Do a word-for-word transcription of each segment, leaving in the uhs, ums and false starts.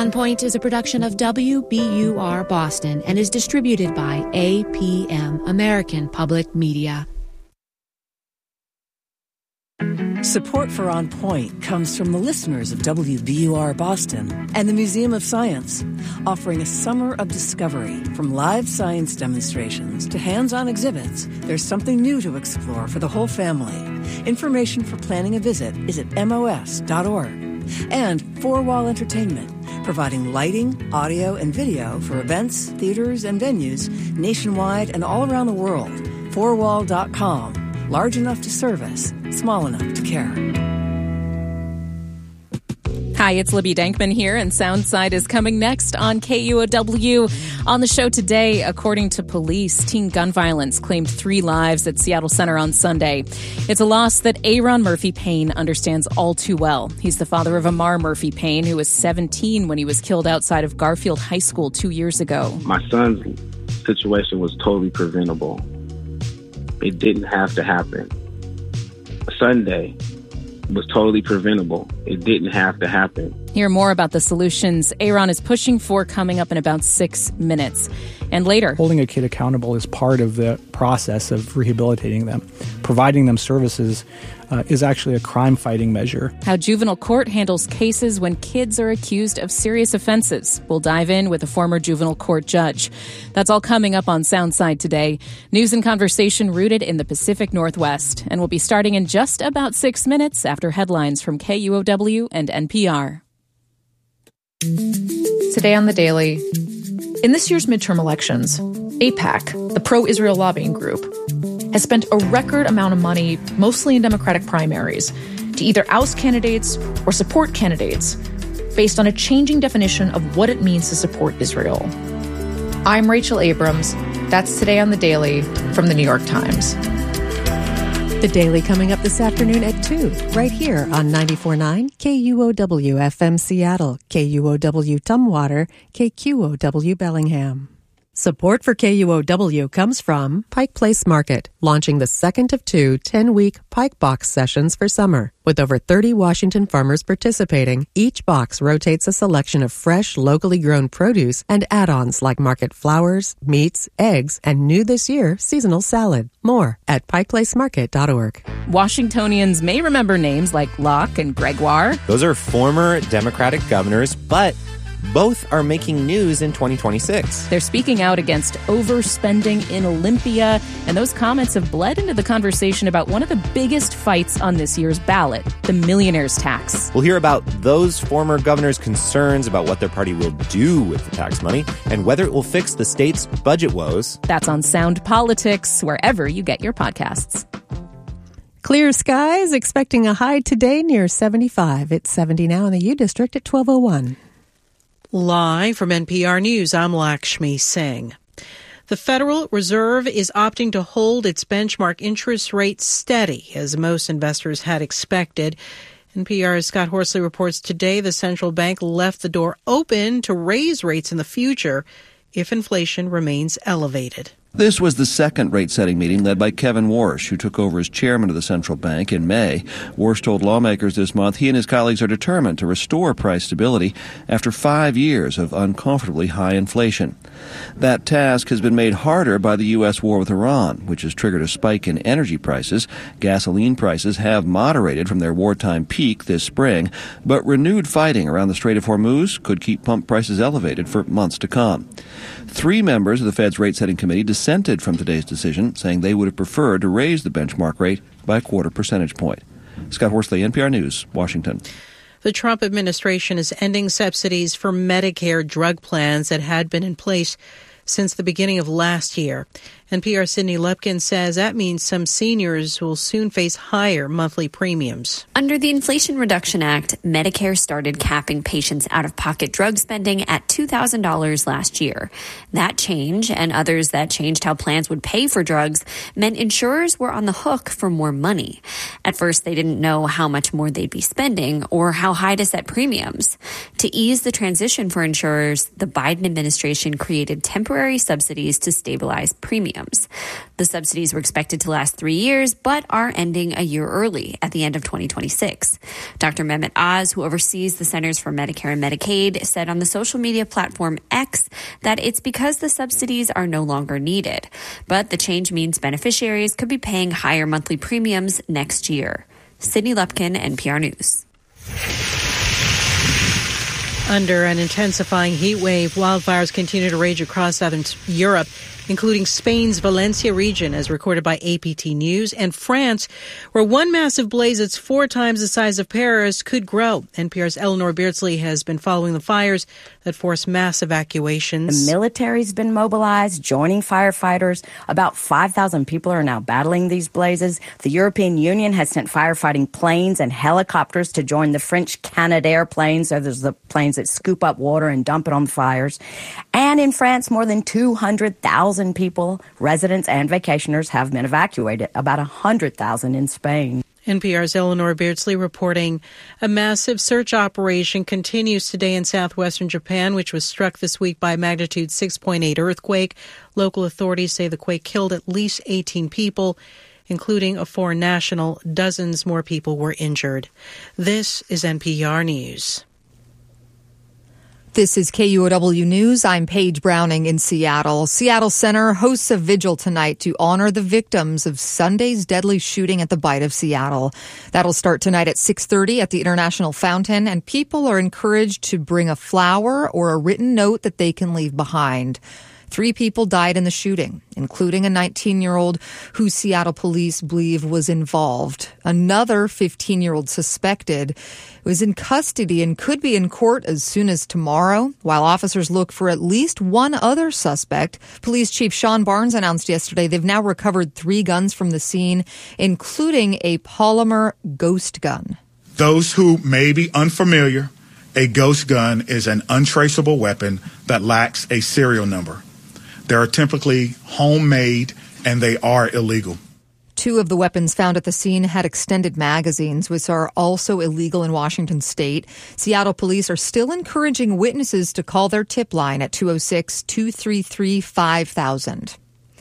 On Point is a production of W B U R Boston and is distributed by A P M, American Public Media. Support for On Point comes from the listeners of W B U R Boston and the Museum of Science, offering a summer of discovery. From live science demonstrations to hands-on exhibits, there's something new to explore for the whole family. Information for planning a visit is at M O S dot org. And Four Wall Entertainment, providing lighting, audio, and video for events, theaters, and venues nationwide and all around the world. four wall dot com. Large enough to service, small enough to care. Hi, it's Libby Dankman here, and Soundside is coming next on K U O W. On the show today, according to police, teen gun violence claimed three lives at Seattle Center on Sunday. It's a loss that Aaron Murphy Payne understands all too well. He's the father of Amar Murphy Payne, who was seventeen when he was killed outside of Garfield High School two years ago. My son's situation was totally preventable. It didn't have to happen. Sunday was totally preventable. It didn't have to happen. Hear more about the solutions Aaron is pushing for coming up in about six minutes. And later, holding a kid accountable is part of the process of rehabilitating them. Providing them services uh, is actually a crime-fighting measure. How juvenile court handles cases when kids are accused of serious offenses. We'll dive in with a former juvenile court judge. That's all coming up on Soundside today. News and conversation rooted in the Pacific Northwest. And we'll be starting in just about six minutes after headlines from K U O W and N P R. Today on The Daily, in this year's midterm elections, AIPAC, the pro-Israel lobbying group, has spent a record amount of money, mostly in Democratic primaries, to either oust candidates or support candidates based on a changing definition of what it means to support Israel. I'm Rachel Abrams. That's Today on The Daily from The New York Times. The Daily coming up this afternoon at two, right here on ninety-four point nine K U O W F M Seattle, K U O W Tumwater, K Q O W Bellingham. Support for K U O W comes from Pike Place Market, launching the second of two ten-week Pike Box sessions for summer. With over thirty Washington farmers participating, each box rotates a selection of fresh, locally grown produce and add-ons like market flowers, meats, eggs, and new this year, seasonal salad. More at pike place market dot org. Washingtonians may remember names like Locke and Gregoire. Those are former Democratic governors, but both are making news in twenty twenty-six. They're speaking out against overspending in Olympia, and those comments have bled into the conversation about one of the biggest fights on this year's ballot, the millionaire's tax. We'll hear about those former governors' concerns about what their party will do with the tax money and whether it will fix the state's budget woes. That's on Sound Politics, wherever you get your podcasts. Clear skies, expecting a high today near seventy-five. It's seventy now in the U District at twelve oh one. Live from N P R News, I'm Lakshmi Singh. The Federal Reserve is opting to hold its benchmark interest rate steady, as most investors had expected. N P R's Scott Horsley reports today the central bank left the door open to raise rates in the future if inflation remains elevated. This was the second rate-setting meeting led by Kevin Warsh, who took over as chairman of the central bank in May. Warsh told lawmakers this month he and his colleagues are determined to restore price stability after five years of uncomfortably high inflation. That task has been made harder by the U S war with Iran, which has triggered a spike in energy prices. Gasoline prices have moderated from their wartime peak this spring, but renewed fighting around the Strait of Hormuz could keep pump prices elevated for months to come. Three members of the Fed's rate-setting committee dissented from today's decision, saying they would have preferred to raise the benchmark rate by a quarter percentage point. Scott Horsley, N P R News, Washington. The Trump administration is ending subsidies for Medicare drug plans that had been in place since the beginning of last year. N P R's Sydney Lepkin says that means some seniors will soon face higher monthly premiums. Under the Inflation Reduction Act, Medicare started capping patients' out-of-pocket drug spending at two thousand dollars last year. That change, and others that changed how plans would pay for drugs, meant insurers were on the hook for more money. At first, they didn't know how much more they'd be spending or how high to set premiums. To ease the transition for insurers, the Biden administration created temporary temporary subsidies to stabilize premiums. The subsidies were expected to last three years, but are ending a year early at the end of twenty twenty-six. Doctor Mehmet Oz, who oversees the Centers for Medicare and Medicaid, said on the social media platform X that it's because the subsidies are no longer needed. But the change means beneficiaries could be paying higher monthly premiums next year. Sydney Lupkin, N P R News. Under an intensifying heat wave, wildfires continue to rage across southern Europe, including Spain's Valencia region, as recorded by A P T News, and France, where one massive blaze that's four times the size of Paris could grow. N P R's Eleanor Beardsley has been following the fires that forced mass evacuations. The military's been mobilized, joining firefighters. About five thousand people are now battling these blazes. The European Union has sent firefighting planes and helicopters to join the French Canadair planes. So there's the planes that scoop up water and dump it on the fires. And in France, more than two hundred thousand people, residents and vacationers, have been evacuated, about one hundred thousand in Spain. N P R's Eleanor Beardsley reporting a massive search operation continues today in southwestern Japan, which was struck this week by a magnitude six point eight earthquake. Local authorities say the quake killed at least eighteen people, including a foreign national. Dozens more people were injured. This is N P R News. This is K U O W News. I'm Paige Browning in Seattle. Seattle Center hosts a vigil tonight to honor the victims of Sunday's deadly shooting at the Bite of Seattle. That'll start tonight at six thirty at the International Fountain, and people are encouraged to bring a flower or a written note that they can leave behind. Three people died in the shooting, including a nineteen-year-old who Seattle police believe was involved. Another fifteen-year-old suspected was in custody and could be in court as soon as tomorrow, while officers look for at least one other suspect. Police Chief Sean Barnes announced yesterday they've now recovered three guns from the scene, including a polymer ghost gun. Those who may be unfamiliar, a ghost gun is an untraceable weapon that lacks a serial number. They are typically homemade, and they are illegal. Two of the weapons found at the scene had extended magazines, which are also illegal in Washington state. Seattle police are still encouraging witnesses to call their tip line at two oh six, two three three, five thousand.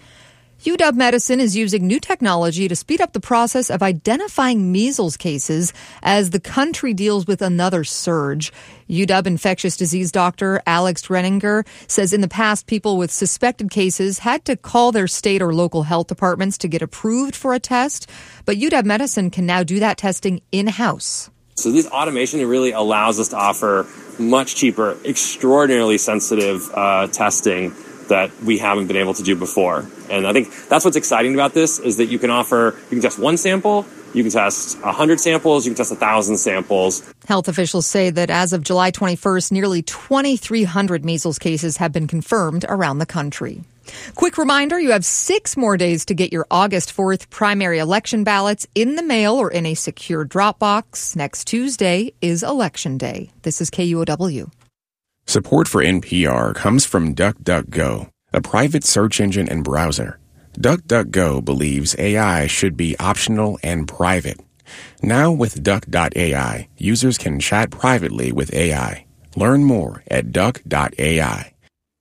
U W Medicine is using new technology to speed up the process of identifying measles cases as the country deals with another surge. U W infectious disease doctor Alex Renninger says in the past, people with suspected cases had to call their state or local health departments to get approved for a test, but U W Medicine can now do that testing in-house. So this automation really allows us to offer much cheaper, extraordinarily sensitive uh, testing that we haven't been able to do before. And I think that's what's exciting about this, is that you can offer, you can test one sample, you can test one hundred samples, you can test one thousand samples. Health officials say that as of July twenty-first, nearly twenty-three hundred measles cases have been confirmed around the country. Quick reminder, you have six more days to get your August fourth primary election ballots in the mail or in a secure drop box. Next Tuesday is Election Day. This is K U O W. Support for N P R comes from DuckDuckGo, a private search engine and browser. DuckDuckGo believes A I should be optional and private. Now with Duck dot A I, users can chat privately with A I. Learn more at Duck dot A I.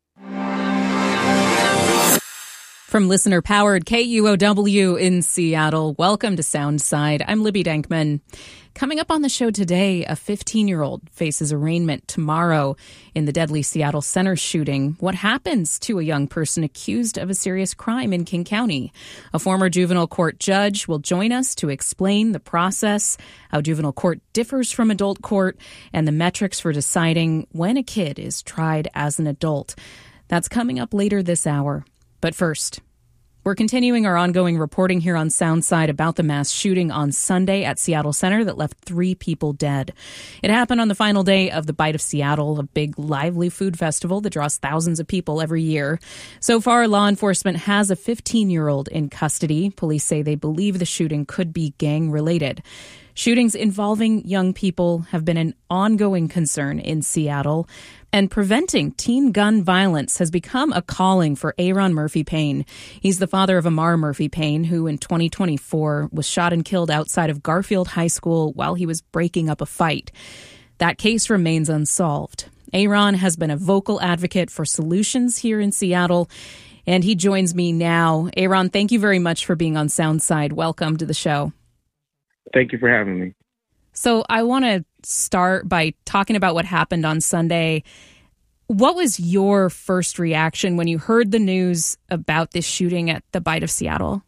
From listener-powered K U O W in Seattle, welcome to Soundside. I'm Libby Denkman. Coming up on the show today, a fifteen-year-old faces arraignment tomorrow in the deadly Seattle Center shooting. What happens to a young person accused of a serious crime in King County? A former juvenile court judge will join us to explain the process, how juvenile court differs from adult court, and the metrics for deciding when a kid is tried as an adult. That's coming up later this hour. But first, we're continuing our ongoing reporting here on Soundside about the mass shooting on Sunday at Seattle Center that left three people dead. It happened on the final day of the Bite of Seattle, a big, lively food festival that draws thousands of people every year. So far, law enforcement has a fifteen-year-old in custody. Police say they believe the shooting could be gang-related. Shootings involving young people have been an ongoing concern in Seattle, and preventing teen gun violence has become a calling for Aaron Murphy Payne. He's the father of Amar Murphy Payne, who in twenty twenty-four was shot and killed outside of Garfield High School while he was breaking up a fight. That case remains unsolved. Aaron has been a vocal advocate for solutions here in Seattle, and he joins me now. Aaron, thank you very much for being on Soundside. Welcome to the show. Thank you for having me. So I want to start by talking about what happened on Sunday. What was your first reaction when you heard the news about this shooting at the Bite of Seattle?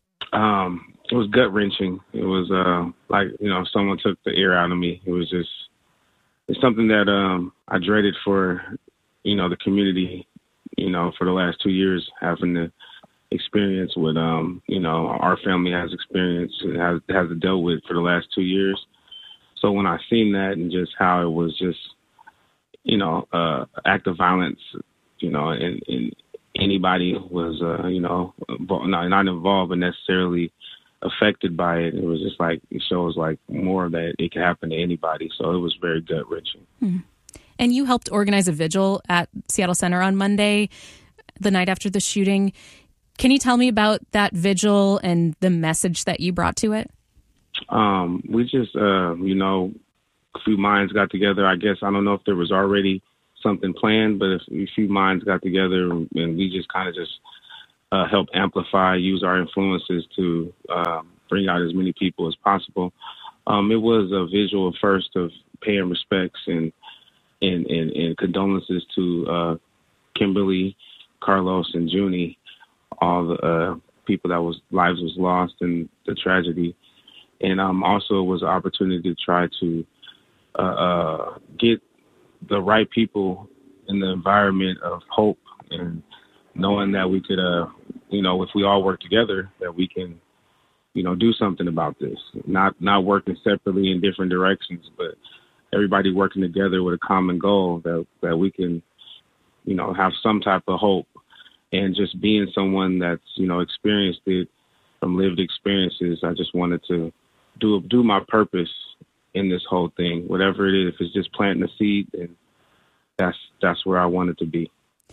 Um, it was gut-wrenching. It was uh, like, you know, someone took the air out of me. It was just, it's something that um, I dreaded for, you know, the community, you know, for the last two years, having to experience what, um, you know, our family has experienced, has, has dealt with for the last two years. So when I seen that and just how it was just, you know, uh, act of violence, you know, and, and anybody was, uh, you know, not, not involved, but necessarily affected by it. It was just like, it shows like more that it can happen to anybody. So it was very gut wrenching. Hmm. And you helped organize a vigil at Seattle Center on Monday, the night after the shooting. Can you tell me about that vigil and the message that you brought to it? Um, we just, uh, you know, a few minds got together. I guess, I don't know if there was already something planned, but if a few minds got together and we just kind of just uh, help amplify, use our influences to uh, bring out as many people as possible. Um, it was a visual first of paying respects and, and, and, and condolences to uh, Kimberly, Carlos, and Junie, all the uh, people that was lives was lost in the tragedy. And um, also it was an opportunity to try to uh, uh, get the right people in the environment of hope and knowing that we could, uh, you know, if we all work together, that we can, you know, do something about this. Not not working separately in different directions, but everybody working together with a common goal that, that we can, you know, have some type of hope. And just being someone that's, you know, experienced it from lived experiences, I just wanted to do do my purpose in this whole thing, whatever it is. If it's just planting a seed, then that's that's where I wanted to be.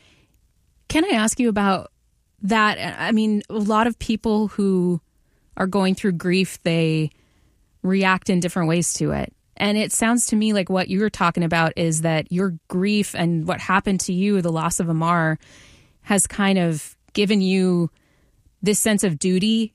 Can I ask you about that? I mean, a lot of people who are going through grief, they react in different ways to it. And it sounds to me like what you were talking about is that your grief and what happened to you, the loss of Ahmaur, has kind of given you this sense of duty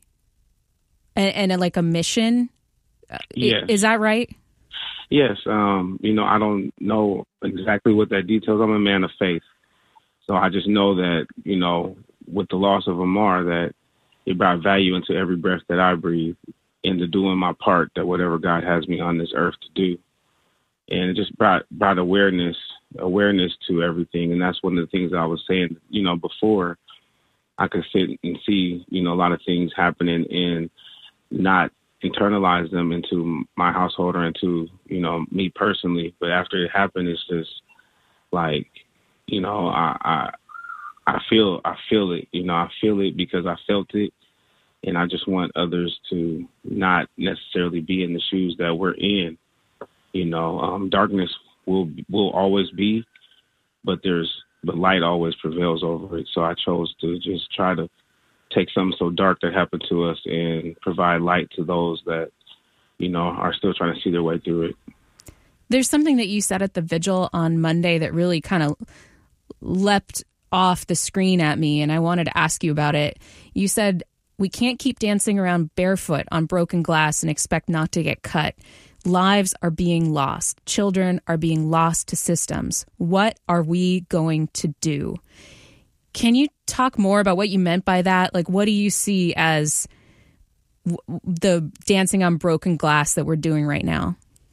and, and a, like a mission. Yes. Is that right? Yes. Um, you know, I don't know exactly what that details. I'm a man of faith. So I just know that, you know, with the loss of Ahmaur, that it brought value into every breath that I breathe, into doing my part, that whatever God has me on this earth to do. And it just brought, brought awareness, awareness to everything. And that's one of the things I was saying, you know, before. I could sit and see, you know, a lot of things happening and not internalize them into my household or into, you know, me personally. But after it happened, it's just like, you know, I, I, I feel, I feel it, you know, I feel it because I felt it. And I just want others to not necessarily be in the shoes that we're in. You know, um, darkness will, will always be, but there's, but light always prevails over it. So I chose to just try to take something so dark that happened to us and provide light to those that, you know, are still trying to see their way through it. There's something that you said at the vigil on Monday that really kind of leapt off the screen at me, and I wanted to ask you about it. You said, "We can't keep dancing around barefoot on broken glass and expect not to get cut. Lives are being lost. Children are being lost to systems. What are we going to do?" Can you talk more about what you meant by that? Like, what do you see as w- the dancing on broken glass that we're doing right now?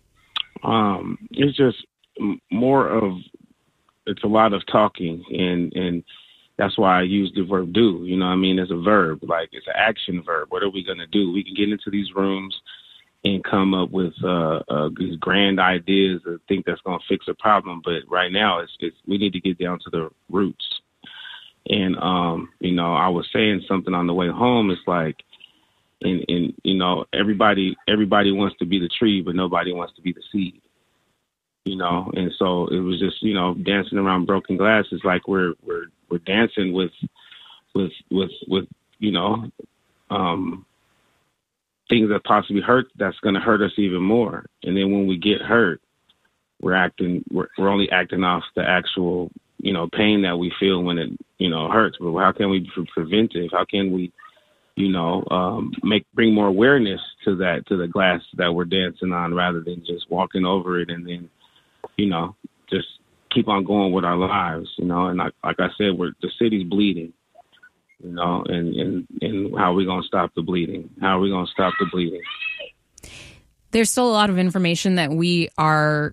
Um, it's just more of, it's a lot of talking, and, and that's why I use the verb do, you know what I mean? As a verb, like it's an action verb. What are we going to do? We can get into these rooms and come up with uh, uh, these grand ideas that think that's going to fix a problem. But right now, it's, it's we need to get down to the roots. And, um, you know, I was saying something on the way home. It's like, and, and, you know, everybody everybody wants to be the tree, but nobody wants to be the seed, you know. And so it was just, you know, dancing around broken glass. It's like we're we're we're dancing with with with with, you know, um things that possibly hurt, that's going to hurt us even more. And then when we get hurt, we're acting, we're, we're only acting off the actual, you know, pain that we feel when it, you know, hurts. But how can we be preventive? How can we, you know, um, make bring more awareness to that, to the glass that we're dancing on, rather than just walking over it and then, you know, just keep on going with our lives, you know. And like, like I said, we're the city's bleeding, you know, and, and, and how are we going to stop the bleeding? How are we going to stop the bleeding? There's still a lot of information that we are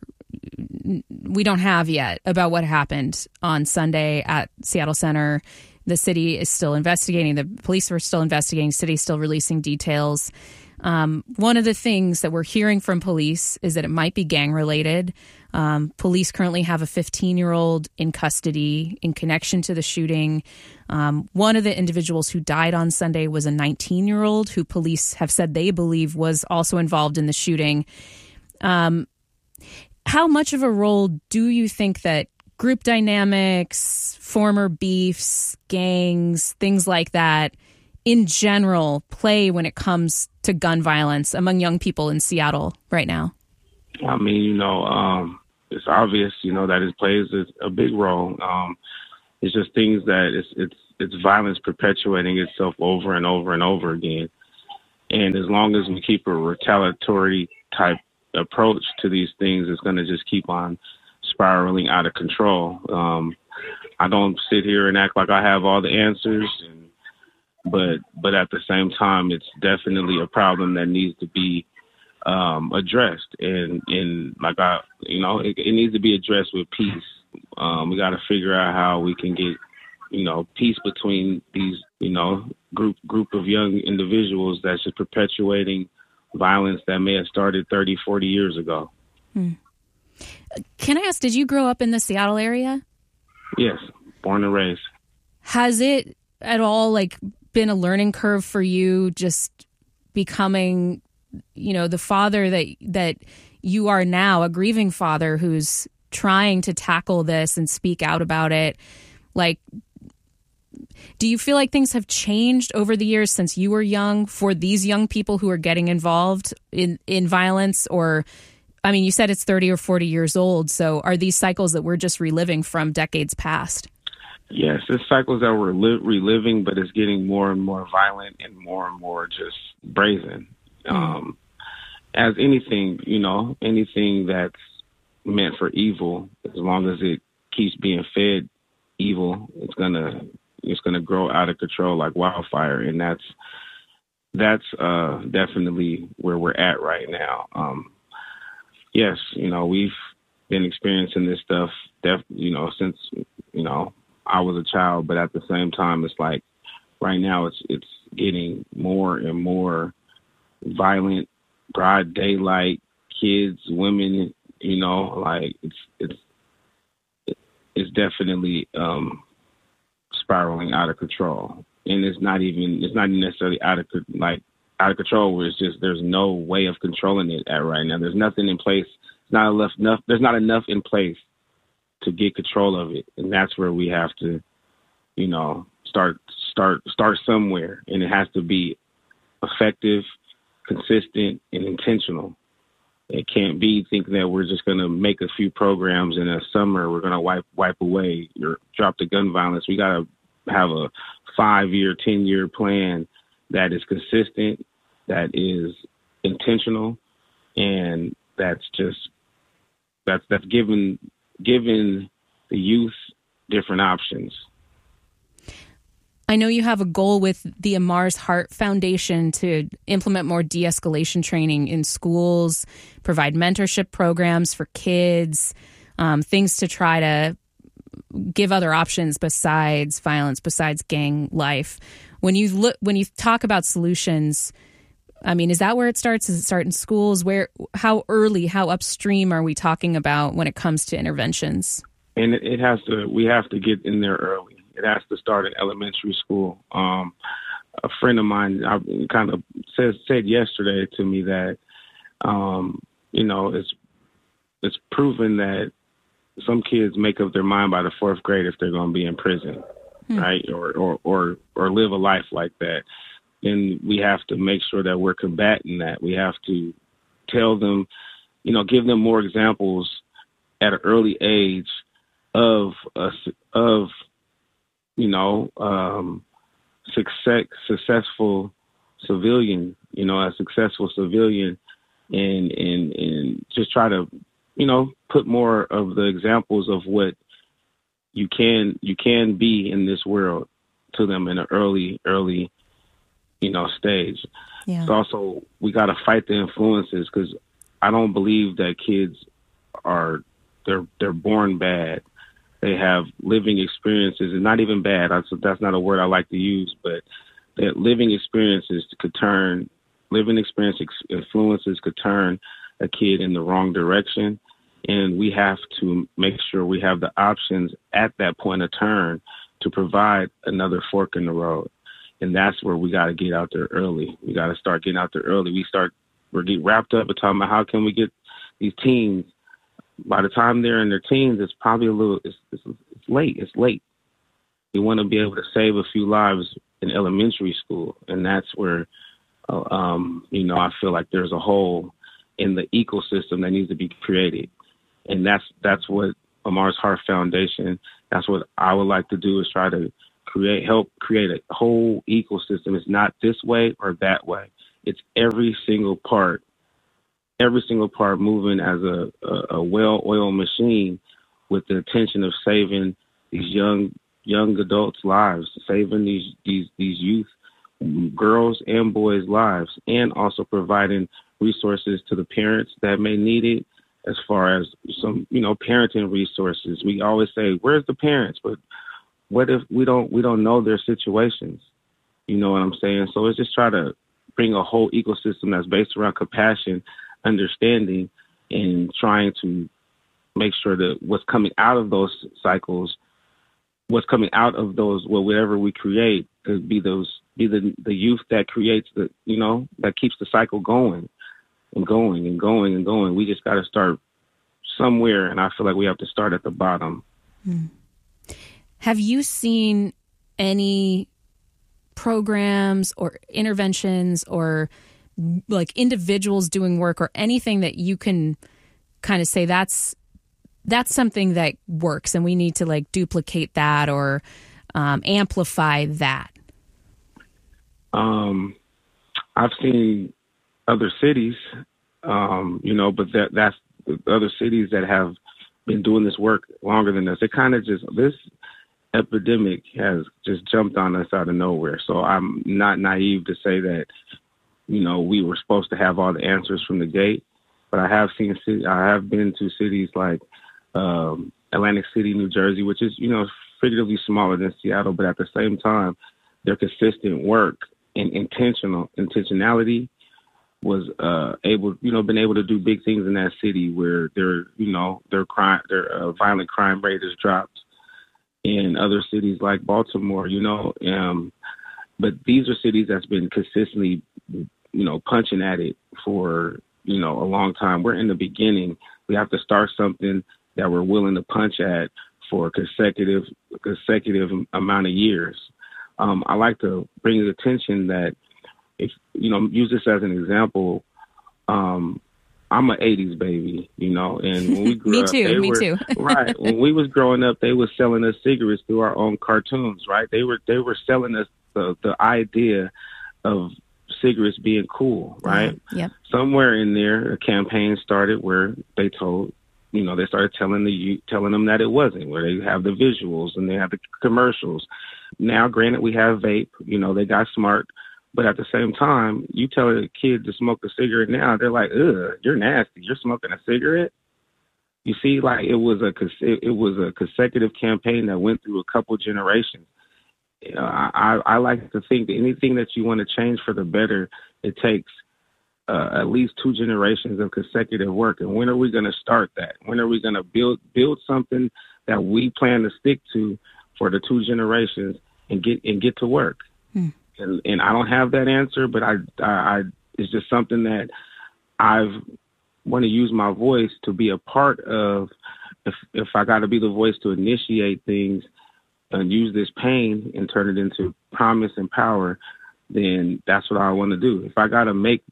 we don't have yet about what happened on Sunday at Seattle Center. The city is still investigating. The police are still investigating. The city is still releasing details. Um, one of the things that we're hearing from police is that it might be gang related. Um, police currently have a fifteen-year-old in custody in connection to the shooting. Um, one of the individuals who died on Sunday was a nineteen-year-old who police have said they believe was also involved in the shooting. Um, how much of a role do you think that group dynamics, former beefs, gangs, things like that, in general, play when it comes to gun violence among young people in Seattle right now? I mean, you know, um, it's obvious, you know, that it plays a, a big role. Um, it's just things that it's, it's, it's violence perpetuating itself over and over and over again. And as long as we keep a retaliatory type approach to these things, it's going to just keep on spiraling out of control. Um, I don't sit here and act like I have all the answers, and, but but at the same time, it's definitely a problem that needs to be um, addressed. And, and like I, you know, it, it needs to be addressed with peace. Um, we got to figure out how we can get, you know, peace between these, you know, group group of young individuals that's just perpetuating violence that may have started thirty, forty years ago. Hmm. Can I ask, did you grow up in the Seattle area? Yes, born and raised. Has it at all like been a learning curve for you, just becoming, you know, the father that that you are now, a grieving father who's trying to tackle this and speak out about it? Like, do you feel like things have changed over the years since you were young for these young people who are getting involved in, in violence? Or, I mean, you said it's thirty or forty years old. So are these cycles that we're just reliving from decades past? Yes, it's cycles that we're li- reliving, but it's getting more and more violent and more and more just brazen. Mm. Um, as anything, you know, anything that's meant for evil, as long as it keeps being fed evil, it's gonna it's gonna grow out of control like wildfire, and that's that's uh, definitely where we're at right now. Um, yes, you know, we've been experiencing this stuff, def- you know, since you know I was a child, but at the same time, it's like right now it's it's getting more and more violent, broad daylight, kids, women, you know, like it's it's it's definitely um, spiraling out of control, and it's not even it's not necessarily out of like out of control. Where it's just there's no way of controlling it at right now. There's nothing in place. It's not enough. enough there's not enough in place to get control of it, and that's where we have to, you know, start start start somewhere, and it has to be effective, consistent, and intentional. It can't be thinking that we're just going to make a few programs in a summer, we're going to wipe wipe away or drop the gun violence. We got to have a five-year, ten-year plan that is consistent, that is intentional, and that's just that's that's given given the youth different options. I know you have a goal with the Amar's Heart Foundation to implement more de-escalation training in schools, provide mentorship programs for kids, um, things to try to give other options besides violence, besides gang life. When you look, when you talk about solutions, I mean, is that where it starts? Does it start in schools? Where, how early, how upstream are we talking about when it comes to interventions? And it has to, we have to get in there early. It has to start in elementary school. Um, a friend of mine I kind of said, said yesterday to me that, um, you know, it's it's proven that some kids make up their mind by the fourth grade if they're going to be in prison, hmm. right, or, or or or live a life like that. And we have to make sure that we're combating that. We have to tell them, you know, give them more examples at an early age of a, of you know um, success successful civilian, you know, a successful civilian, and and and just try to, you know, put more of the examples of what you can you can be in this world to them in an early early you know stage. Yeah. It's also, we got to fight the influences, because I don't believe that kids are they're they're born bad. They have living experiences, and not even bad. That's that's not a word I like to use, but that living experiences could turn living experience influences could turn a kid in the wrong direction. And we have to make sure we have the options at that point of turn to provide another fork in the road. And that's where we got to get out there early. We got to start getting out there early. We start, we're getting wrapped up in talking about how can we get these teens. By the time they're in their teens, it's probably a little, it's, it's, it's late. It's late. We want to be able to save a few lives in elementary school. And that's where, uh, um, you know, I feel like there's a hole in the ecosystem that needs to be created. And that's that's what Amar's Heart Foundation, that's what I would like to do, is try to create, help create a whole ecosystem. It's not this way or that way. It's every single part, every single part moving as a, a, a well-oiled machine with the intention of saving these young young adults' lives, saving these these these youth, girls and boys' lives, and also providing resources to the parents that may need it. As far as some, you know, parenting resources, we always say, "Where's the parents?" But what if we don't we don't know their situations? You know what I'm saying? So it's just try to bring a whole ecosystem that's based around compassion, understanding, and trying to make sure that what's coming out of those cycles, what's coming out of those, well, whatever we create, could be those be the the youth that creates the, you know, that keeps the cycle going. And going and going and going. We just got to start somewhere, and I feel like we have to start at the bottom. Hmm. Have you seen any programs or interventions or like individuals doing work or anything that you can kind of say that's that's something that works and we need to like duplicate that or um, amplify that? Um, I've seen other cities, um, you know, but that that's other cities that have been doing this work longer than us. It kind of just, this epidemic has just jumped on us out of nowhere. So I'm not naive to say that, you know, we were supposed to have all the answers from the gate, but I have seen, I have been to cities like um, Atlantic City, New Jersey, which is, you know, figuratively smaller than Seattle, but at the same time, their consistent work and intentional intentionality was uh, able, you know, been able to do big things in that city where their, you know, their crime, their uh, violent crime rate has dropped. In other cities like Baltimore, you know, um, but these are cities that's been consistently, you know, punching at it for, you know, a long time. We're in the beginning. We have to start something that we're willing to punch at for a consecutive, consecutive amount of years. Um, I like to bring the attention that, if, you know, use this as an example. Um, I'm an eighties baby, you know, and when we grew me up, too, they me were, too. right. When we was growing up, they were selling us cigarettes through our own cartoons, right? They were they were selling us the, the idea of cigarettes being cool, right? Yeah. Yep. Somewhere in there, a campaign started where they told, you know, they started telling the youth, telling them that it wasn't, where they have the visuals and they have the commercials. Now, granted, we have vape, you know, they got smart. But at the same time, you tell a kid to smoke a cigarette now, they're like, ugh, you're nasty. You're smoking a cigarette? You see, like it was a it was a consecutive campaign that went through a couple generations. You know, I, I like to think that anything that you want to change for the better, it takes uh, at least two generations of consecutive work. And when are we going to start that? When are we going to build build something that we plan to stick to for the two generations and get and get to work? Hmm. And, and I don't have that answer, but I, I, I it's just something that I've want to use my voice to be a part of. If if I got to be the voice to initiate things and use this pain and turn it into promise and power, then that's what I want to do. If I got to make the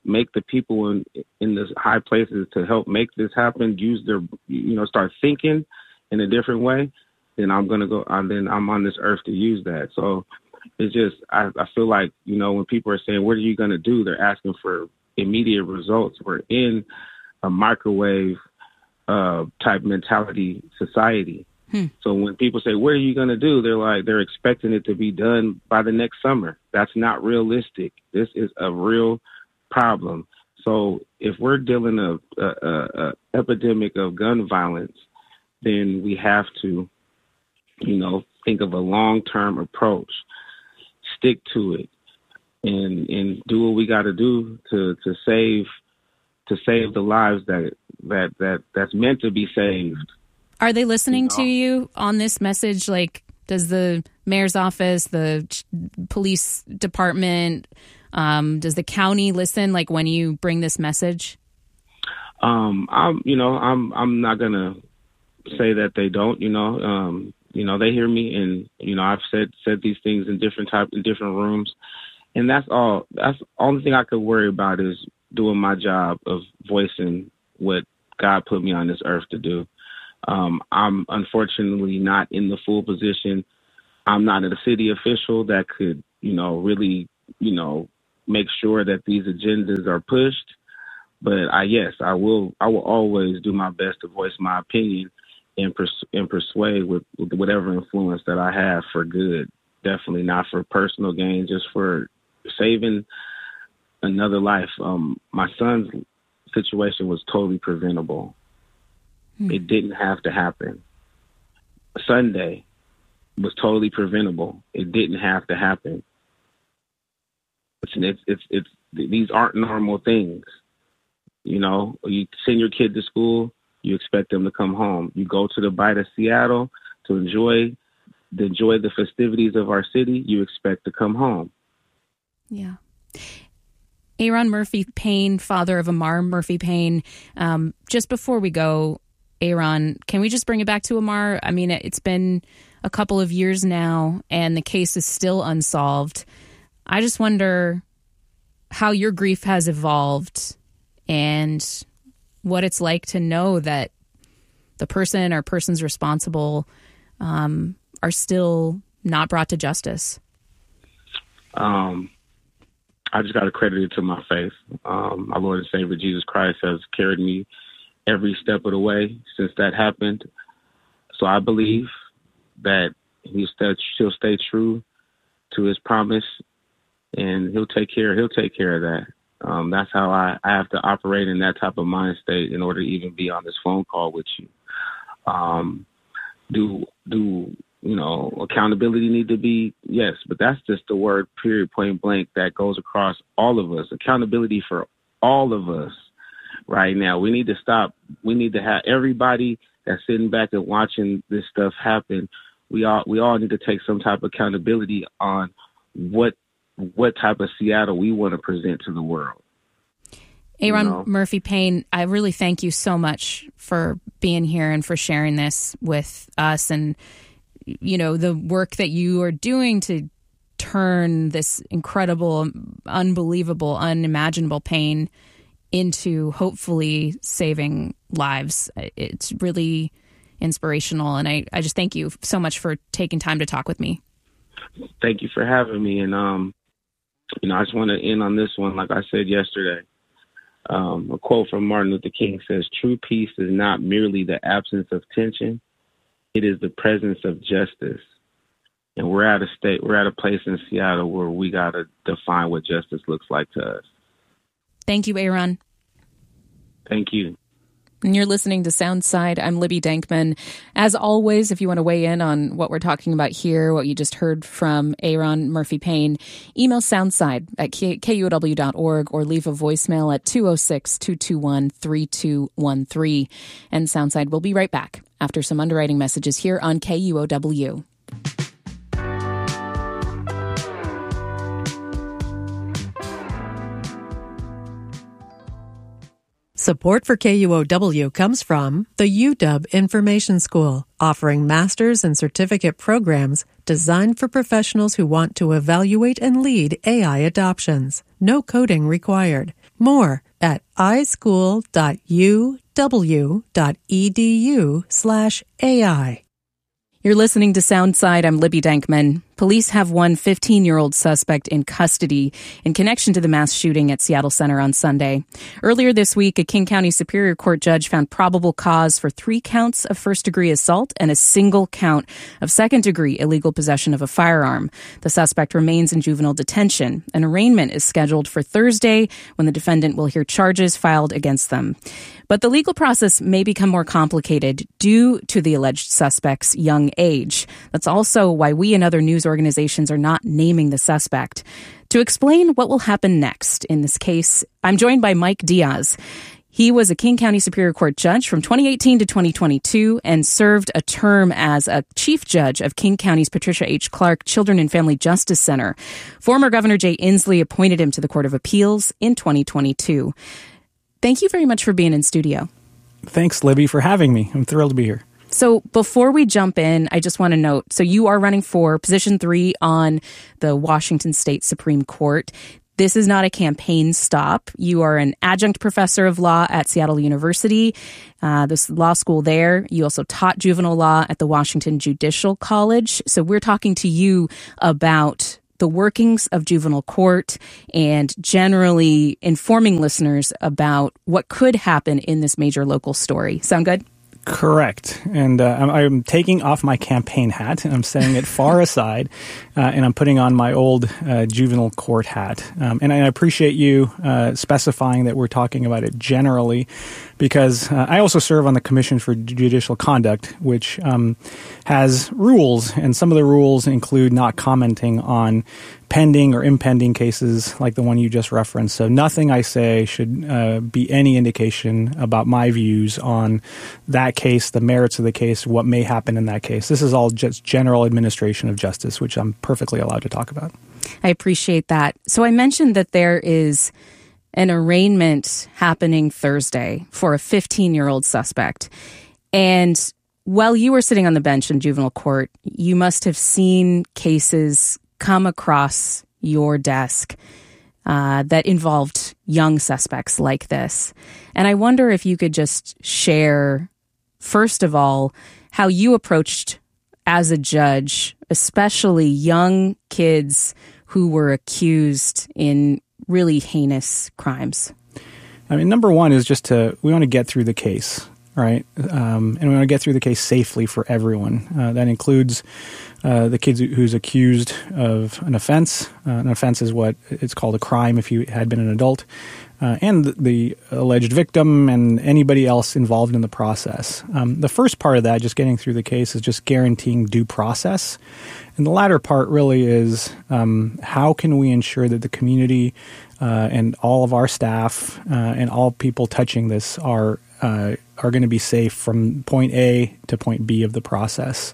make the people in in the high places to help make this happen use their, you know, start thinking in a different way, then I'm gonna go. And then I'm on this earth to use that. So it's just I, I feel like, you know, when people are saying, "What are you gonna do?" They're asking for immediate results. We're in a microwave uh, type mentality society. Hmm. So when people say, "What are you going to do?" They're like, they're expecting it to be done by the next summer. That's not realistic. This is a real problem. So if we're dealing a, a, a, a epidemic of gun violence, then we have to, you know, think of a long-term approach, stick to it, and and do what we got to do to to save to save the lives that that that that's meant to be saved. Are they listening you know? to you on this message? Like, does the mayor's office, the police department, um, does the county listen? Like when you bring this message? Um, I'm, you know, I'm, I'm not gonna say that they don't. You know, um, you know, they hear me, and you know, I've said said these things in different type in different rooms, and that's all. That's the only thing I could worry about is doing my job of voicing what God put me on this earth to do. Um, I'm unfortunately not in the full position. I'm not a city official that could, you know, really, you know, make sure that these agendas are pushed. But I, yes, I will. I will always do my best to voice my opinion and, pers- and persuade with, with whatever influence that I have for good. Definitely not for personal gain, just for saving another life. Um, my son's situation was totally preventable. It didn't have to happen. Sunday was totally preventable. It didn't have to happen. It's, it's, it's, it's, these aren't normal things. You know, you send your kid to school, you expect them to come home. You go to the Bite of Seattle to enjoy, to enjoy the festivities of our city, you expect to come home. Yeah. Aaron Murphy Payne, father of Amar Murphy Payne. Um, just before we go, Aaron, can we just bring it back to Amar? I mean, it's been a couple of years now, and the case is still unsolved. I just wonder how your grief has evolved and what it's like to know that the person or persons responsible um, are still not brought to justice. Um, I just got to credit it to my faith. Um, my Lord and Savior Jesus Christ has carried me every step of the way since that happened. So I believe that he'll stay, he'll stay true to his promise, and he'll take care, he'll take care of that. Um, that's how I, I have to operate in that type of mind state in order to even be on this phone call with you. Um, do, do, you know, accountability need to be? Yes, but that's just the word, period, point blank, that goes across all of us. Accountability for all of us. Right now, we need to stop. We need to have everybody that's sitting back and watching this stuff happen. We all we all need to take some type of accountability on what what type of Seattle we want to present to the world. Aaron you know? Murphy Payne, I really thank you so much for being here and for sharing this with us, and you know the work that you are doing to turn this incredible, unbelievable, unimaginable pain into hopefully saving lives. It's really inspirational, and I, I just thank you so much for taking time to talk with me. Thank you for having me, and um, you know, I just want to end on this one. Like I said yesterday, um, a quote from Martin Luther King says, "True peace is not merely the absence of tension; it is the presence of justice." And we're at a state, we're at a place in Seattle where we got to define what justice looks like to us. Thank you, Aaron. Thank you. And you're listening to Soundside. I'm Libby Dankman. As always, if you want to weigh in on what we're talking about here, what you just heard from Aaron Murphy Payne, email soundside at K U O W dot org or leave a voicemail at two oh six, two two one, three two one three. And Soundside will be right back after some underwriting messages here on K U O W. Support for K U O W comes from the U W Information School, offering master's and certificate programs designed for professionals who want to evaluate and lead A I adoptions. No coding required. More at ischool.uw.edu slash AI. You're listening to Soundside. I'm Libby Denkman. Police have one fifteen-year-old suspect in custody in connection to the mass shooting at Seattle Center on Sunday. Earlier this week, a King County Superior Court judge found probable cause for three counts of first-degree assault and a single count of second-degree illegal possession of a firearm. The suspect remains in juvenile detention. An arraignment is scheduled for Thursday when the defendant will hear charges filed against them. But the legal process may become more complicated due to the alleged suspect's young age. That's also why we and other news organizations are not naming the suspect. To explain what will happen next in this case, I'm joined by Mike Diaz. He was a King County Superior Court judge from twenty eighteen to twenty twenty-two and served a term as a chief judge of King County's Patricia H. Clark Children and Family Justice Center. Former Governor Jay Inslee appointed him to the Court of Appeals in twenty twenty-two. Thank you very much for being in studio. Thanks, Libby, for having me. I'm thrilled to be here. So before we jump in, I just want to note, so you are running for position three on the Washington State Supreme Court. This is not a campaign stop. You are an adjunct professor of law at Seattle University, uh, this law school there. You also taught juvenile law at the Washington Judicial College. So we're talking to you about the workings of juvenile court and generally informing listeners about what could happen in this major local story. Sound good? Correct. And uh, I'm, I'm taking off my campaign hat, and I'm setting it far aside, uh, and I'm putting on my old uh, juvenile court hat. Um, and I appreciate you uh, specifying that we're talking about it generally, because uh, I also serve on the Commission for Judicial Conduct, which um, has rules, and some of the rules include not commenting on pending or impending cases like the one you just referenced. So nothing I say should uh, be any indication about my views on that case, the merits of the case, what may happen in that case. This is all just general administration of justice, which I'm perfectly allowed to talk about. I appreciate that. So I mentioned that there is an arraignment happening Thursday for a fifteen-year-old suspect. And while you were sitting on the bench in juvenile court, you must have seen cases come across your desk uh, that involved young suspects like this. And I wonder if you could just share, first of all, how you approached as a judge, especially young kids who were accused in really heinous crimes. I mean, number one is just to, we want to get through the case, right? Um, and we want to get through the case safely for everyone. Uh, that includes uh, the kid who's accused of an offense. Uh, an offense is what it's called a crime if you had been an adult. Uh, and the alleged victim and anybody else involved in the process. Um, the first part of that, just getting through the case, is just guaranteeing due process. And the latter part really is um, how can we ensure that the community uh, and all of our staff uh, and all people touching this are uh, are going to be safe from point A to point B of the process.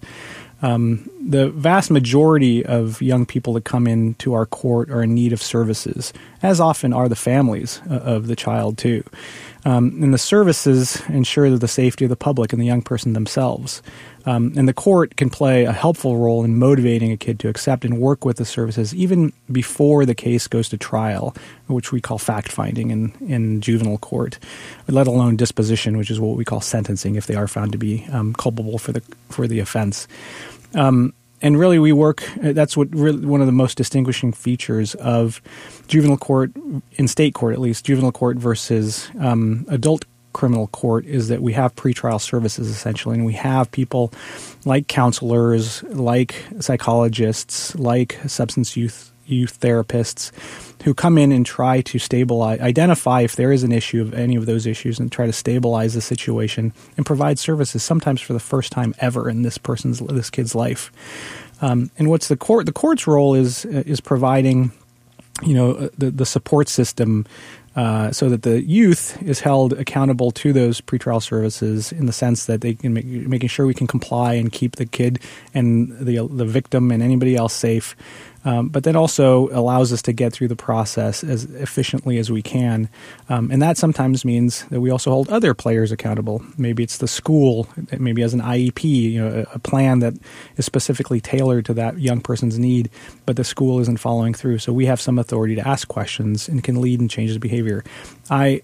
Um, the vast majority of young people that come into our court are in need of services, as often are the families uh, of the child, too. Um, and the services ensure that the safety of the public and the young person themselves. Um, and the court can play a helpful role in motivating a kid to accept and work with the services even before the case goes to trial, which we call fact-finding in, in juvenile court, let alone disposition, which is what we call sentencing if they are found to be um, culpable for the for the offense. Um, and really, we work, that's what really, one of the most distinguishing features of juvenile court, in state court at least, juvenile court versus um, adult criminal court, is that we have pretrial services essentially, and we have people like counselors, like psychologists, like substance youth youth therapists who come in and try to stabilize, identify if there is an issue of any of those issues and try to stabilize the situation and provide services sometimes for the first time ever in this person's, this kid's life. Um, and what's the court, the court's role is, is providing, you know, the, the support system Uh, so that the youth is held accountable to those pretrial services in the sense that they can make, making sure we can comply and keep the kid and the the victim and anybody else safe, um, but then also allows us to get through the process as efficiently as we can. Um, and that sometimes means that we also hold other players accountable. Maybe it's the school, maybe as an I E P, you know, a, a plan that is specifically tailored to that young person's need, but the school isn't following through. So we have some authority to ask questions and can lead and change the behavior behavior. I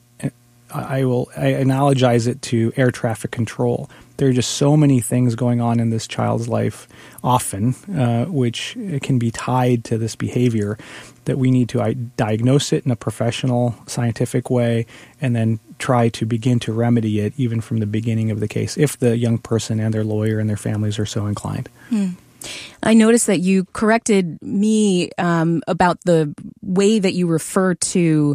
I will I analogize it to air traffic control. There are just so many things going on in this child's life often, uh, which can be tied to this behavior, that we need to I, diagnose it in a professional, scientific way, and then try to begin to remedy it even from the beginning of the case, if the young person and their lawyer and their families are so inclined. Hmm. I noticed that you corrected me um, about the way that you refer to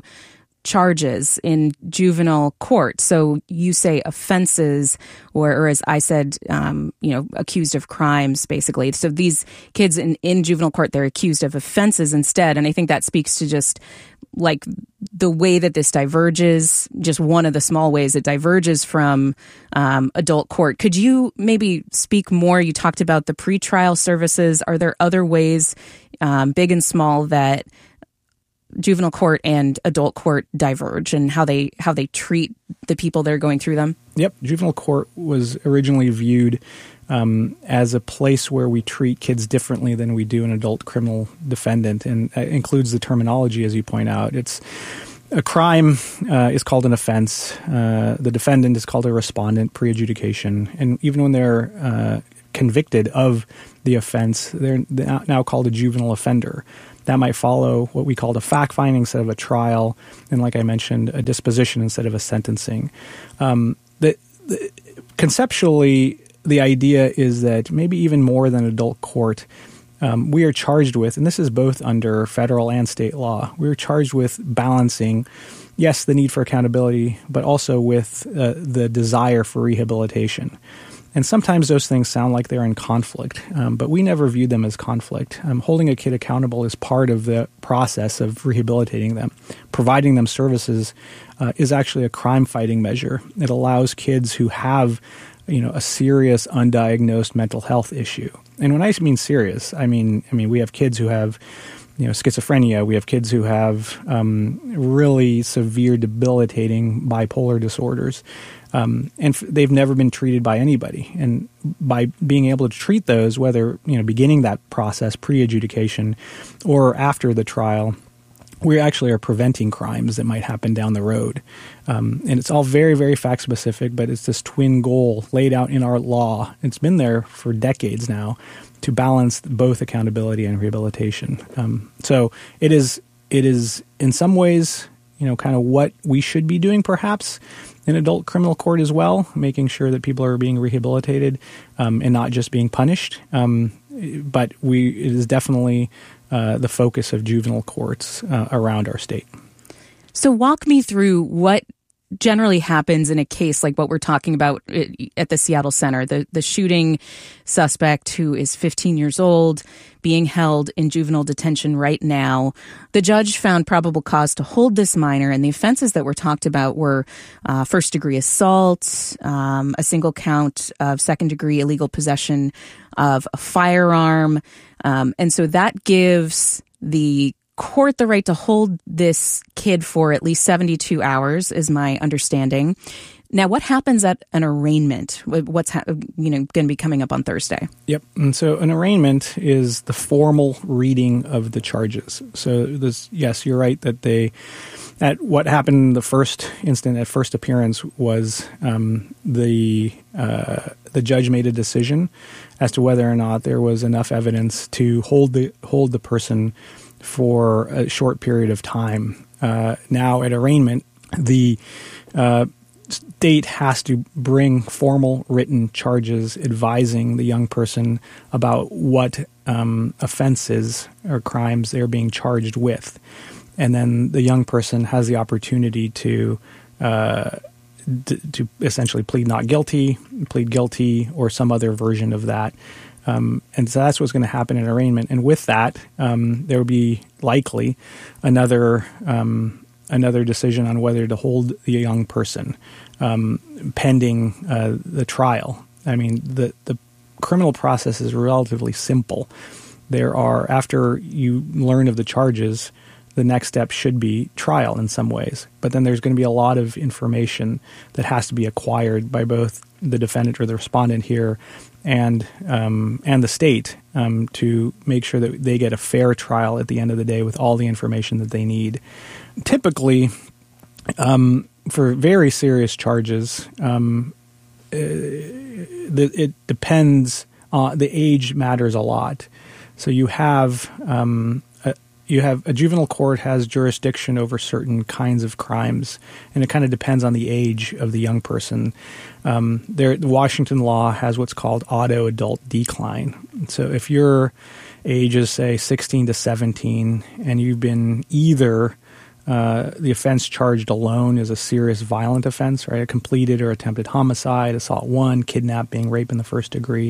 charges in juvenile court. So you say offenses, or, or as I said, um, you know, accused of crimes, basically. So these kids in, in juvenile court, they're accused of offenses instead. And I think that speaks to just like the way that this diverges, just one of the small ways it diverges from um, adult court. Could you maybe speak more? You talked about the pretrial services. Are there other ways, um, big and small, that juvenile court and adult court diverge, and how they how they treat the people that are going through them? Yep. Juvenile court was originally viewed um, as a place where we treat kids differently than we do an adult criminal defendant, and that includes the terminology, as you point out. It's a crime uh, is called an offense. Uh, the defendant is called a respondent pre-adjudication, and even when they're uh, convicted of the offense, they're now called a juvenile offender. That might follow what we called a fact-finding instead of a trial, and like I mentioned, a disposition instead of a sentencing. Um, the, the, conceptually, the idea is that maybe even more than adult court, um, we are charged with, and this is both under federal and state law, we're charged with balancing, yes, the need for accountability, but also with uh, the desire for rehabilitation. And sometimes those things sound like they're in conflict, um, but we never view them as conflict. Um, holding a kid accountable is part of the process of rehabilitating them. Providing them services uh, is actually a crime-fighting measure. It allows kids who have, you know, a serious undiagnosed mental health issue. And when I mean serious, I mean I mean we have kids who have, you know, schizophrenia. We have kids who have um, really severe, debilitating bipolar disorders. Um, and f- they've never been treated by anybody. And by being able to treat those, whether, you know, beginning that process, pre-adjudication, or after the trial, we actually are preventing crimes that might happen down the road. Um, and it's all very, very fact-specific, but it's this twin goal laid out in our law. It's been there for decades now to balance both accountability and rehabilitation. Um, so it is, it is in some ways, you know, kind of what we should be doing perhaps in adult criminal court as well, making sure that people are being rehabilitated um, and not just being punished. Um, but we it is definitely uh, the focus of juvenile courts uh, around our state. So walk me through what generally happens in a case like what we're talking about at the Seattle Center, the, the shooting suspect who is fifteen years old, being held in juvenile detention right now. The judge found probable cause to hold this minor, and the offenses that were talked about were uh, first-degree assault, um, a single count of second-degree illegal possession of a firearm. Um, and so that gives the court the right to hold this kid for at least seventy-two hours, is my understanding. Now, what happens at an arraignment? What's ha- you know going to be coming up on Thursday? Yep. And so an arraignment is the formal reading of the charges. So this, yes, you're right that they, at what happened in the first instant, at first appearance, was um, the uh, the judge made a decision as to whether or not there was enough evidence to hold the hold the person for a short period of time. Uh, now, at arraignment, the uh, state has to bring formal written charges advising the young person about what um, offenses or crimes they're being charged with. And then the young person has the opportunity to uh, d- to essentially plead not guilty, plead guilty, or some other version of that. Um, and so that's what's going to happen in arraignment. And with that, um, there will be likely another um, another decision on whether to hold the young person um, pending uh, the trial. I mean, the the criminal process is relatively simple. There are, after you learn of the charges, the next step should be trial in some ways. But then there's going to be a lot of information that has to be acquired by both the defendant or the respondent here and um, and the state um, to make sure that they get a fair trial at the end of the day with all the information that they need. Typically, Um, for very serious charges, um, uh, the, it depends on the age matters a lot. So you have um, a, you have a juvenile court has jurisdiction over certain kinds of crimes, and it kind of depends on the age of the young person. Um, there, the Washington law has what's called auto adult decline. So if your age is say sixteen to seventeen, and you've been either Uh, the offense charged alone is a serious violent offense, right? A completed or attempted homicide, assault one, kidnapping, rape in the first degree.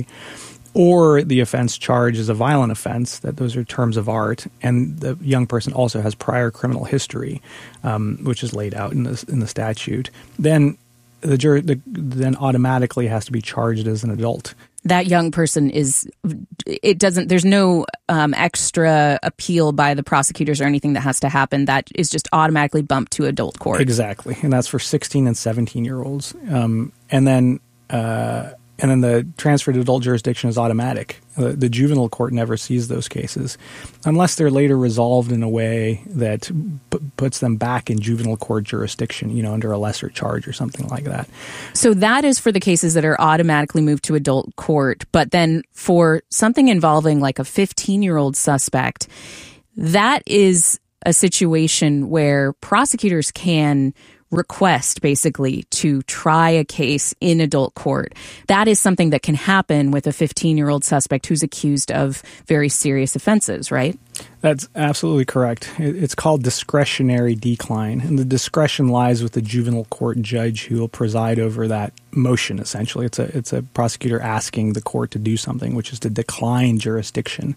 Or the offense charged is a violent offense, that those are terms of art, and the young person also has prior criminal history, um, which is laid out in the, in the statute. Then the jury the, then automatically has to be charged as an adult. That young person is, it doesn't, there's no um, extra appeal by the prosecutors or anything that has to happen. That is just automatically bumped to adult court. Exactly. And that's for sixteen and seventeen year olds. Um, and then, uh, and then the transfer to adult jurisdiction is automatic. The, the juvenile court never sees those cases unless they're later resolved in a way that p- puts them back in juvenile court jurisdiction, you know, under a lesser charge or something like that. So that is for the cases that are automatically moved to adult court. But then for something involving like a fifteen-year-old suspect, that is a situation where prosecutors can request basically to try a case in adult court. That is something that can happen with a fifteen-year-old suspect who's accused of very serious offenses, right? That's absolutely correct. It's called discretionary decline, and the discretion lies with the juvenile court judge who will preside over that motion, essentially. It's a it's a prosecutor asking the court to do something, which is to decline jurisdiction.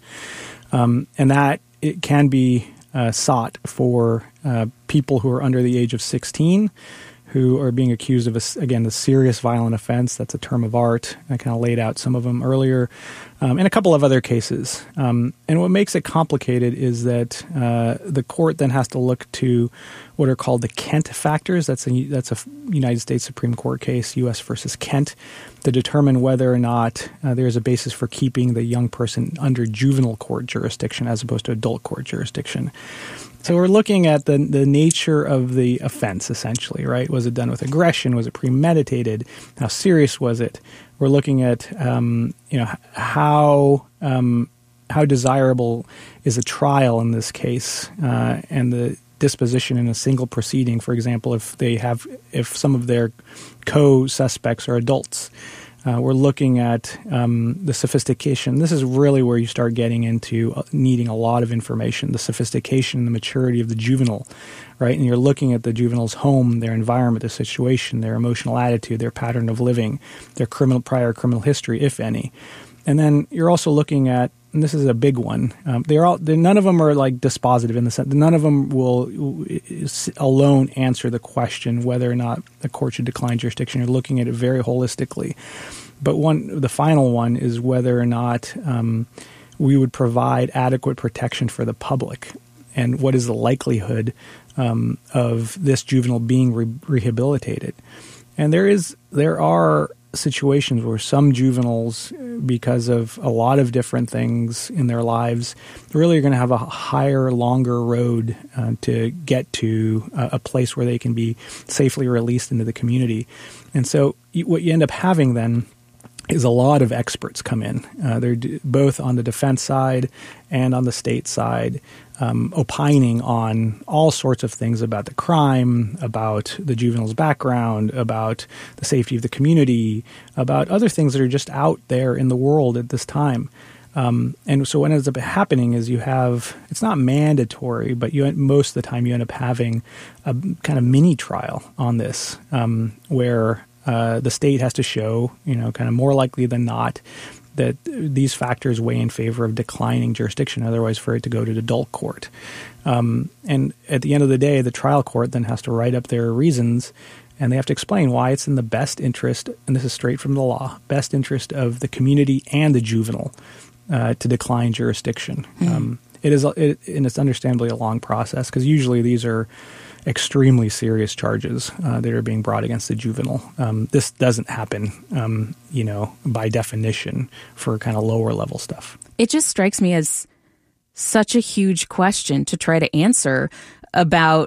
Um, and that it can be Uh, sought for uh, people who are under the age of sixteen who are being accused of, a, again, a serious violent offense. That's a term of art. I kind of laid out some of them earlier, um, and a couple of other cases. Um, and what makes it complicated is that uh, the court then has to look to what are called the Kent factors. That's a, that's a United States Supreme Court case, U S versus Kent, to determine whether or not uh, there's a basis for keeping the young person under juvenile court jurisdiction as opposed to adult court jurisdiction. So we're looking at the the nature of the offense, essentially, right? Was it done with aggression? Was it premeditated? How serious was it? We're looking at, um, you know, how um, how desirable is a trial in this case, uh, and the disposition in a single proceeding. For example, if they have, if some of their co-suspects are adults. Uh, we're looking at um, the sophistication. This is really where you start getting into uh, needing a lot of information, the sophistication and the maturity of the juvenile, right? And you're looking at the juvenile's home, their environment, their situation, their emotional attitude, their pattern of living, their criminal prior criminal history, if any. And then you're also looking at, and this is a big one, um, they're all they're, none of them are like dispositive in the sense, none of them will alone answer the question whether or not the court should decline jurisdiction. You're looking at it very holistically. But one, the final one is whether or not um, we would provide adequate protection for the public, and what is the likelihood um, of this juvenile being re- rehabilitated. And there is there are situations where some juveniles, because of a lot of different things in their lives, really are going to have a higher, longer road uh, to get to a, a place where they can be safely released into the community. And so you, what you end up having then is a lot of experts come in. Uh, they're d- both on the defense side and on the state side, um, opining on all sorts of things about the crime, about the juvenile's background, about the safety of the community, about other things that are just out there in the world at this time. Um, and so what ends up happening is you have, it's not mandatory, but you most of the time you end up having a kind of mini trial on this, um, where uh, the state has to show, you know, kind of more likely than not, that these factors weigh in favor of declining jurisdiction, otherwise for it to go to the adult court. Um, and at the end of the day, the trial court then has to write up their reasons, and they have to explain why it's in the best interest, and this is straight from the law, best interest of the community and the juvenile uh, to decline jurisdiction. Mm-hmm. Um, it is, it, and it's understandably a long process, because usually these are extremely serious charges uh, that are being brought against the juvenile. Um, this doesn't happen, um, you know, by definition for kind of lower level stuff. It just strikes me as such a huge question to try to answer about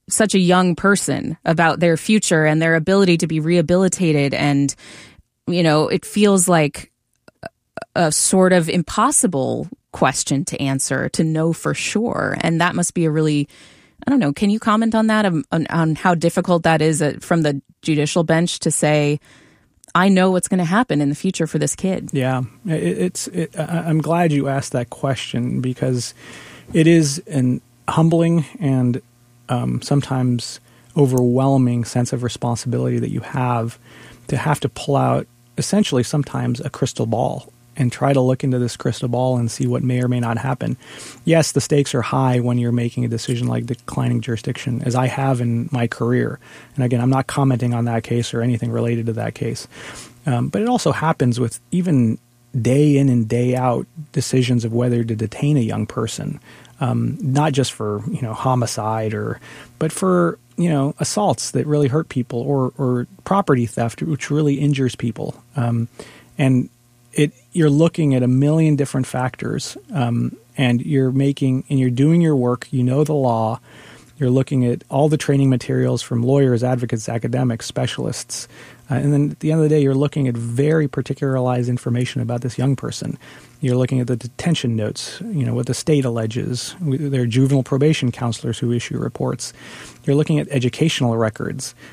such a young person about their future and their ability to be rehabilitated. And, you know, it feels like a sort of impossible question to answer, to know for sure. And that must be a really, I don't know, can you comment on that, on, on how difficult that is from the judicial bench to say, I know what's going to happen in the future for this kid? Yeah, it, it's. It, I'm glad you asked that question, because it is an humbling and um, sometimes overwhelming sense of responsibility that you have to have to pull out essentially sometimes a crystal ball and try to look into this crystal ball and see what may or may not happen. Yes, the stakes are high when you're making a decision like declining jurisdiction, as I have in my career. And again, I'm not commenting on that case or anything related to that case. Um, but it also happens with even day in and day out decisions of whether to detain a young person, um, not just for, you know, homicide or, but for, you know, assaults that really hurt people, or, or property theft, which really injures people. Um, and It, you're looking at a million different factors, um, and you're making and you're doing your work. You know the law. You're looking at all the training materials from lawyers, advocates, academics, specialists, uh, and then at the end of the day, you're looking at very particularized information about this young person. You're looking at the detention notes, you know, what the state alleges. There are juvenile probation counselors who issue reports. You're looking at educational records.